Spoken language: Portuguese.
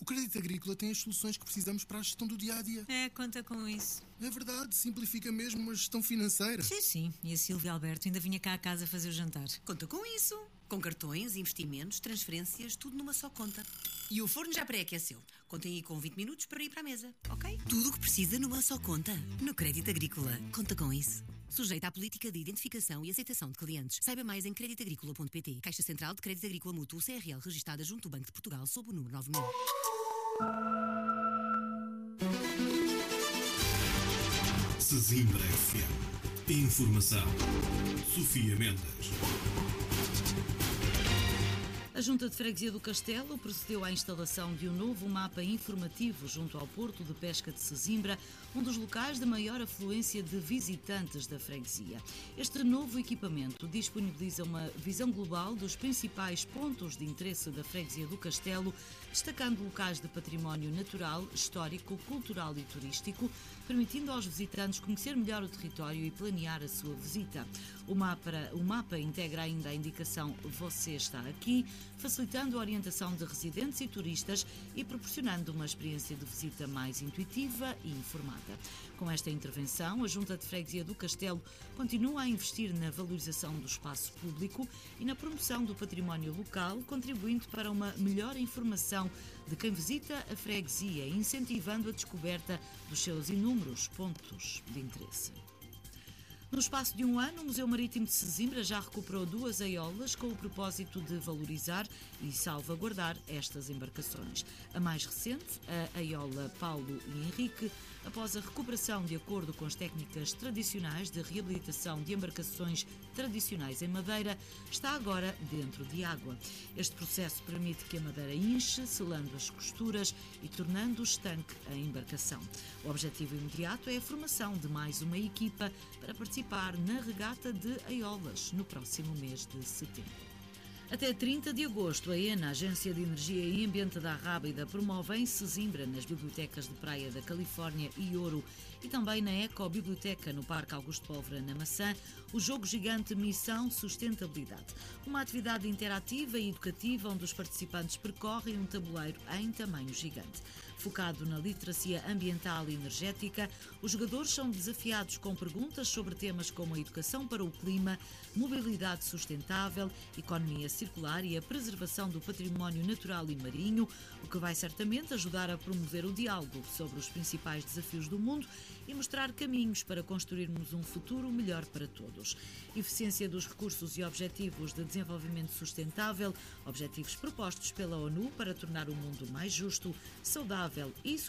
Crédito Agrícola tem as soluções que precisamos para a gestão do dia-a-dia. Conta com isso. É verdade, simplifica mesmo a gestão financeira. Sim. E a Silvia Alberto ainda vinha cá à casa fazer o jantar. Conta com isso. Com cartões, investimentos, transferências, tudo numa só conta. E o forno já pré-aqueceu. Contem aí com 20 minutos para ir para a mesa, ok? Tudo o que precisa numa só conta. No Crédito Agrícola. Conta com isso. Sujeita à política de identificação e aceitação de clientes. Saiba mais em creditagricola.pt. Caixa Central de Crédito Agrícola Mútuo CRL, registada junto ao Banco de Portugal, sob o número 9000. Sesimbra FM. Informação. Sofia Mendes. A Junta de Freguesia do Castelo procedeu à instalação de um novo mapa informativo junto ao Porto de Pesca de Sesimbra, um dos locais de maior afluência de visitantes da freguesia. Este novo equipamento disponibiliza uma visão global dos principais pontos de interesse da Freguesia do Castelo, destacando locais de património natural, histórico, cultural e turístico, permitindo aos visitantes conhecer melhor o território e planear a sua visita. O mapa integra ainda a indicação "Você está aqui", facilitando a orientação de residentes e turistas e proporcionando uma experiência de visita mais intuitiva e informada. Com esta intervenção, a Junta de Freguesia do Castelo continua a investir na valorização do espaço público e na promoção do património local, contribuindo para uma melhor informação de quem visita a freguesia e incentivando a descoberta dos seus inúmeros pontos de interesse. No espaço de um ano, o Museu Marítimo de Sesimbra já recuperou 2 aiolas com o propósito de valorizar e salvaguardar estas embarcações. A mais recente, a aiola Paulo e Henrique, após a recuperação de acordo com as técnicas tradicionais de reabilitação de embarcações tradicionais em madeira, está agora dentro de água. Este processo permite que a madeira inche, selando as costuras e tornando estanque a embarcação. O objetivo imediato é a formação de mais uma equipa para participar na regata de aiolas no próximo mês de setembro. Até 30 de agosto, a ENA, Agência de Energia e Ambiente da Arrábida, promove em Sesimbra, nas bibliotecas de praia da Califórnia e Ouro, e também na Ecobiblioteca, no Parque Augusto Pólvora, na Maçã, o jogo gigante Missão Sustentabilidade. Uma atividade interativa e educativa onde os participantes percorrem um tabuleiro em tamanho gigante. Focado na literacia ambiental e energética, os jogadores são desafiados com perguntas sobre temas como a educação para o clima, mobilidade sustentável, economia circular e a preservação do património natural e marinho, o que vai certamente ajudar a promover o diálogo sobre os principais desafios do mundo e mostrar caminhos para construirmos um futuro melhor para todos. Eficiência dos recursos e objetivos de desenvolvimento sustentável, objetivos propostos pela ONU para tornar o mundo mais justo, saudável e